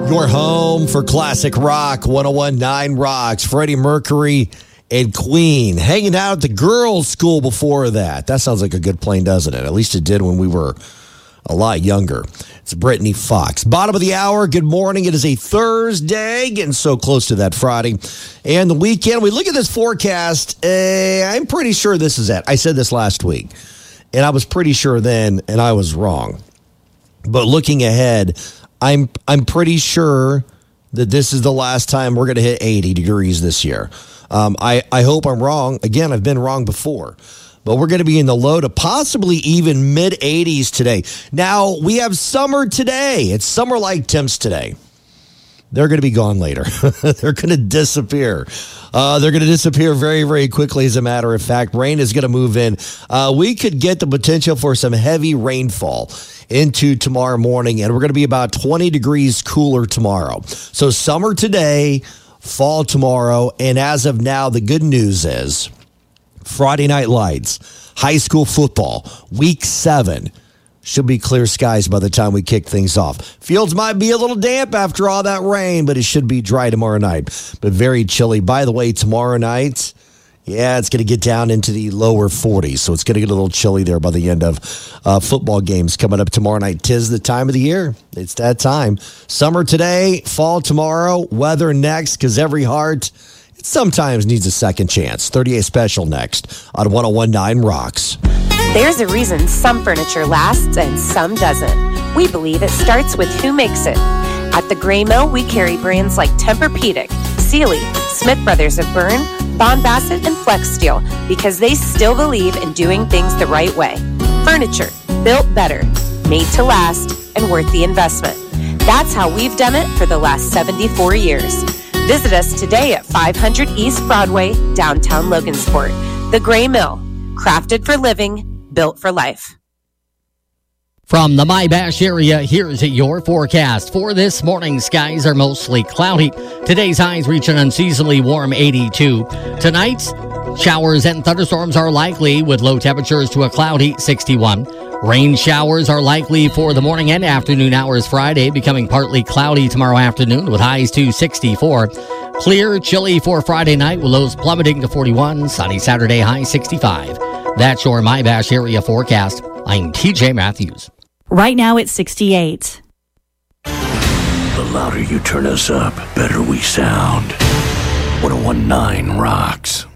Your home for classic rock, 101.9 Rocks, Freddie Mercury and Queen. Hanging out at the girls' school before that. That sounds like a good plan, doesn't it? At least it did when we were a lot younger. It's Brittany Fox. Bottom of the hour, good morning. It is a Thursday, getting so close to that Friday. And the weekend, we look at this forecast. I'm pretty sure this is it. I said this last week, and I was pretty sure then, and I was wrong. But looking ahead, I'm pretty sure that this is the last time we're going to hit 80 degrees this year. I hope I'm wrong. Again, I've been wrong before. But we're going to be in the low to possibly even mid-80s today. Now, we have summer today. It's summer-like temps today. They're going to be gone later. They're going to disappear. They're going to disappear very, very quickly, as a matter of fact. Rain is going to move in. We could get the potential for some heavy rainfall into tomorrow morning, and we're going to be about 20 degrees cooler tomorrow. So summer today, fall tomorrow, and as of now, the good news is Friday Night Lights, high school football, week 7. Should be clear skies by the time we kick things off. Fields might be a little damp after all that rain, but it should be dry tomorrow night. But very chilly. By the way, tomorrow night, it's going to get down into the lower 40s. So it's going to get a little chilly there by the end of football games coming up tomorrow night. 'Tis the time of the year. It's that time. Summer today, fall tomorrow, weather next, because every heart, it sometimes needs a second chance. 38 Special next on 101.9 Rocks. There's a reason some furniture lasts and some doesn't. We believe it starts with who makes it. At the Gray Mill, we carry brands like Tempur-Pedic, Sealy, Smith Brothers of Bern, Bond Bassett, and Flex Steel because they still believe in doing things the right way. Furniture, built better, made to last, and worth the investment. That's how we've done it for the last 74 years. Visit us today at 500 East Broadway, downtown Logansport. The Gray Mill, crafted for living, built for life. From the My-Bash area, here's your forecast. For this morning, skies are mostly cloudy. Today's highs reach an unseasonably warm 82. Tonight, showers and thunderstorms are likely with low temperatures to a cloudy 61. Rain showers are likely for the morning and afternoon hours Friday, becoming partly cloudy tomorrow afternoon with highs to 64. Clear, chilly for Friday night with lows plummeting to 41. Sunny Saturday, high 65. That's your My-Bash area forecast. I'm TJ Matthews. Right now it's 68. The louder you turn us up, better we sound. 101.9 Rocks.